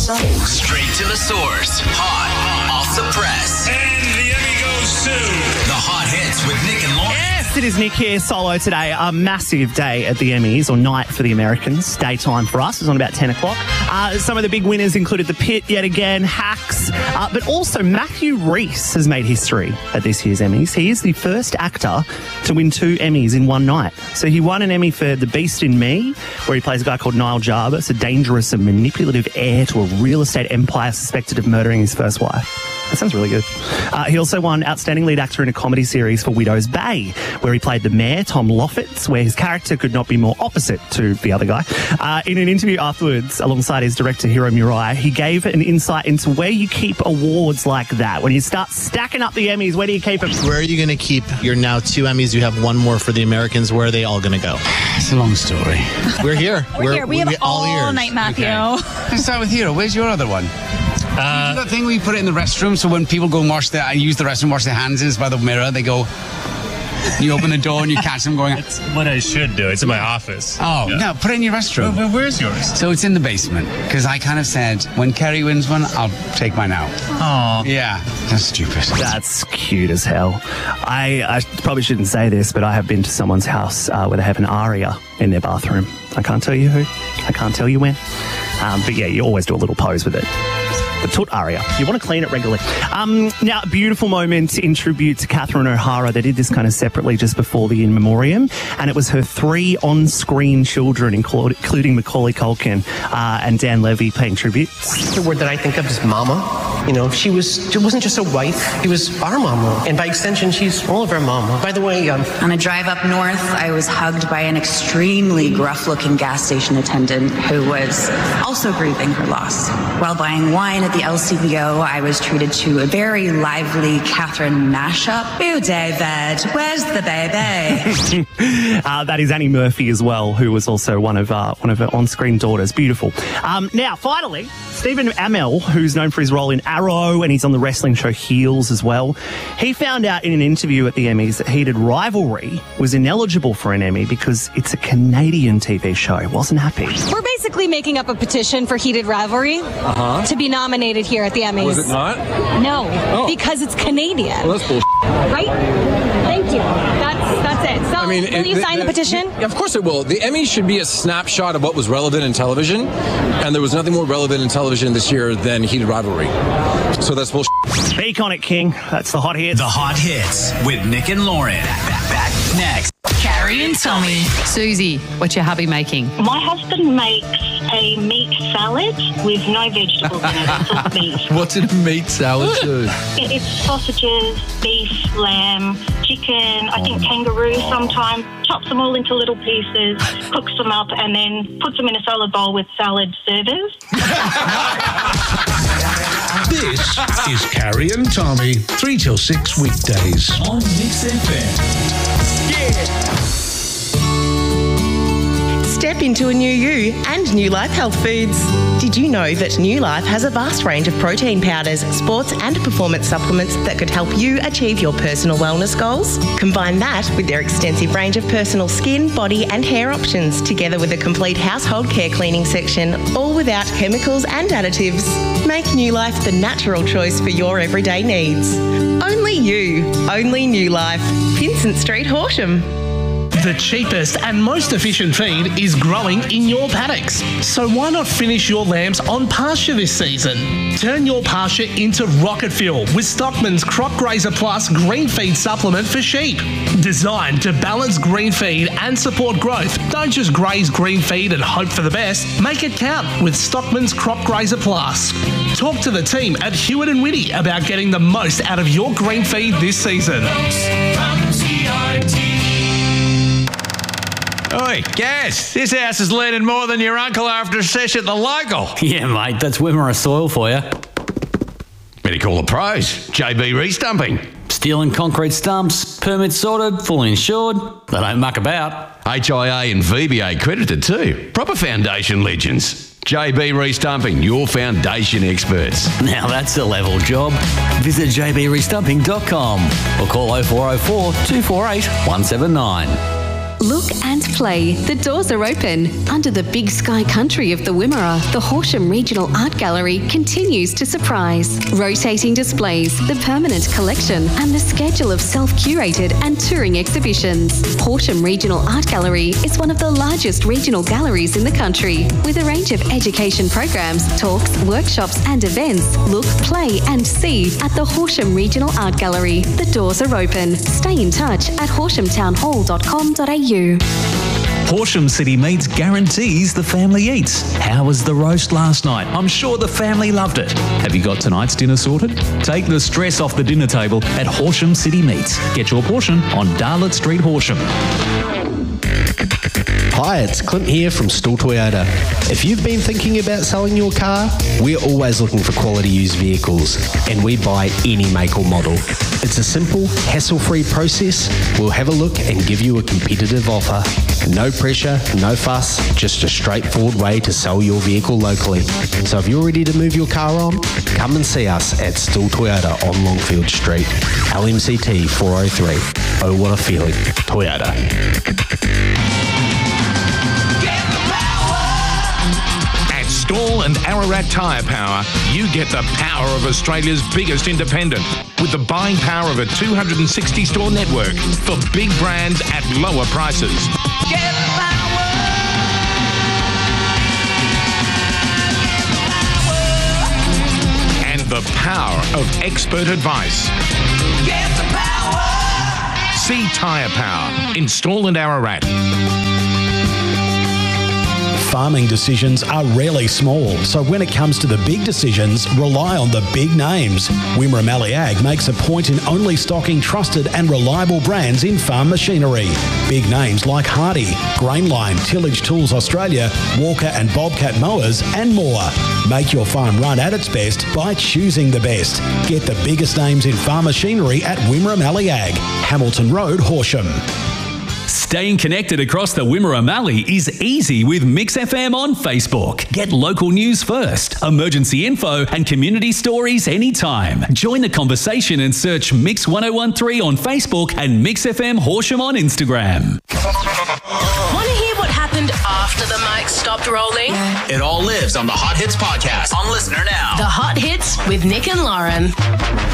Straight to the source. Hot off the press. And the Emmy goes to the Hot Hits with Nick and Lauren. Yes, it is Nick here, solo today. A massive day at the Emmys, or night for the Americans. Daytime for us. It's on about 10 o'clock. Some of the big winners included The Pit yet again, Hacks, but also Matthew Rhys has made history at this year's Emmys. He is the first actor to win 2 Emmys in one night. So he won an Emmy for The Beast in Me, where he plays a guy called Niall Jarvis, a dangerous and manipulative heir to a real estate empire suspected of murdering his first wife. That sounds really good. He also won Outstanding Lead Actor in a Comedy Series for Widow's Bay, where he played the mayor, Tom Loffitz, where his character could not be more opposite to the other guy. In an interview afterwards, alongside his director, Hiro Murai, he gave an insight into where you keep awards like that. When you start stacking up the Emmys, where do you keep them? Where are you going to keep your now 2 Emmys? You have 1 more for the Americans. Where are they all going to go? It's a long story. We're here. We're here. We have all ears. night, Matthew. Okay. Let's start with Hiro. Where's your other one? That thing where you put it in the restroom, so when people go and use the restroom, wash their hands, and it's by the mirror, they go... You open the door and you catch them going... That's what I should do. It's in my office. Oh, yeah. No, put it in your restroom. Well, where's yours? So it's in the basement, because I kind of said, when Kerry wins one, I'll take mine out. Oh. Yeah, that's stupid. That's cute as hell. I probably shouldn't say this, but I have been to someone's house where they have an aria in their bathroom. I can't tell you who. I can't tell you when. But yeah, you always do a little pose with it. The Toot aria. You want to clean it regularly. Now, a beautiful moment in tribute to Catherine O'Hara. They did this kind of separately just before the In Memoriam, and it was her 3 on-screen children, including Macaulay Culkin and Dan Levy, paying tribute. The word that I think of is mama. You know, she wasn't just a wife, she was our mama. And by extension, she's all of our mama. By the way, On a drive up north, I was hugged by an extremely gruff-looking gas station attendant who was also grieving her loss. While buying wine at the LCBO, I was treated to a very lively Catherine mashup. Ooh, David, where's the baby? That is Annie Murphy as well, who was also one of her on-screen daughters. Beautiful. Now, finally, Stephen Amell, who's known for his role in Arrow, and he's on the wrestling show Heels as well. He found out in an interview at the Emmys that Heated Rivalry was ineligible for an Emmy because it's a Canadian TV show. He wasn't happy. We're basically making up a petition for Heated Rivalry to be nominated here at the Emmys. Was it not? No, because it's Canadian. Well, that's bullshit. Right? Thank you. That's it. So, will you sign the petition? Of course it will. The Emmys should be a snapshot of what was relevant in television, and there was nothing more relevant in television this year than Heated Rivalry. So that's bullshit. Speak on it, King. That's the Hot Hits. The Hot Hits with Nick and Lauren. Back next. Carrie and Tommy. Susie, what's your hubby making? My husband makes a meat salad with no vegetables in it. It's all meat. What's in a meat salad, Sue? It's sausages, beef, lamb, chicken, I think kangaroo sometimes. Chops them all into little pieces, cooks them up, and then puts them in a salad bowl with salad servers. This is Carrie and Tommy, 3 till 6 weekdays. On Mix FM. Yeah. Step into a new you and New Life Health Foods. Did you know that New Life has a vast range of protein powders, sports and performance supplements that could help you achieve your personal wellness goals? Combine that with their extensive range of personal skin, body and hair options, together with a complete household care cleaning section, all without chemicals and additives. Make New Life the natural choice for your everyday needs. Only you. Only New Life. Vincent Street, Horsham. The cheapest and most efficient feed is growing in your paddocks. So why not finish your lambs on pasture this season? Turn your pasture into rocket fuel with Stockman's Crop Grazer Plus green feed supplement for sheep. Designed to balance green feed and support growth. Don't just graze green feed and hope for the best. Make it count with Stockman's Crop Grazer Plus. Talk to the team at Hewitt and Whitty about getting the most out of your green feed this season. Oi, Gaz, this house is leaning more than your uncle after a sesh at the local. Yeah, mate, that's Wimmera soil for you. Better call the pros. JB Restumping. Steel and concrete stumps, permits sorted, fully insured. They don't muck about. HIA and VBA credited too. Proper foundation legends. JB Restumping, your foundation experts. Now that's a level job. Visit jbrestumping.com or call 0404 248 179. Look and play. The doors are open. Under the big sky country of the Wimmera, the Horsham Regional Art Gallery continues to surprise. Rotating displays, the permanent collection, and the schedule of self-curated and touring exhibitions. Horsham Regional Art Gallery is one of the largest regional galleries in the country, with a range of education programs, talks, workshops and events. Look, play and see at the Horsham Regional Art Gallery. The doors are open. Stay in touch at horshamtownhall.com.au. Horsham City Meats guarantees the family eats. How was the roast last night? I'm sure the family loved it. Have you got tonight's dinner sorted? Take the stress off the dinner table at Horsham City Meats. Get your portion on Darlett Street, Horsham. Hi, it's Clint here from Still Toyota. If you've been thinking about selling your car, we're always looking for quality used vehicles, and we buy any make or model. It's a simple, hassle-free process. We'll have a look and give you a competitive offer. No pressure, no fuss, just a straightforward way to sell your vehicle locally. So if you're ready to move your car on, come and see us at Still Toyota on Longfield Street, LMCT 403. Oh, what a feeling. Toyota. Stall and Ararat Tyre Power, you get the power of Australia's biggest independent with the buying power of a 260-store network for big brands at lower prices. Get power. And the power of expert advice. Get the power. See Tyre Power in Stall and Ararat. Farming decisions are rarely small, so when it comes to the big decisions, rely on the big names. Wimmera Mallee Ag makes a point in only stocking trusted and reliable brands in farm machinery. Big names like Hardy, Grainline, Tillage Tools Australia, Walker and Bobcat Mowers, and more. Make your farm run at its best by choosing the best. Get the biggest names in farm machinery at Wimmera Mallee Ag, Hamilton Road, Horsham. Staying connected across the Wimmera Mallee is easy with Mix FM on Facebook. Get local news first, emergency info and community stories anytime. Join the conversation and search Mix 1013 on Facebook and Mix FM Horsham on Instagram. Want to hear what happened after the mic stopped rolling? It all lives on the Hot Hits podcast on Listener Now. The Hot Hits with Nick and Lauren.